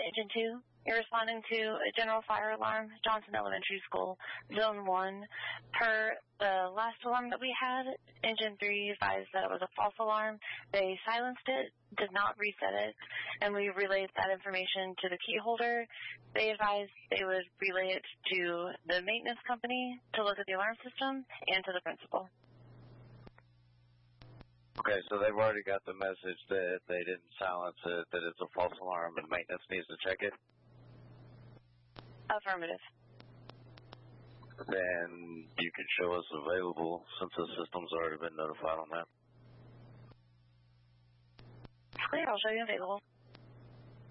Engine 2. You're responding to a general fire alarm, Johnson Elementary School, Zone 1. Per the last alarm that we had, Engine 3 advised that it was a false alarm. They silenced it, did not reset it, and we relayed that information to the key holder. They advised they would relay it to the maintenance company to look at the alarm system and to the principal. Okay, so they've already got the message that they didn't silence it, that it's a false alarm and maintenance needs to check it? Affirmative. Then you can show us available since the system's already been notified on that. Clear, I'll show you available.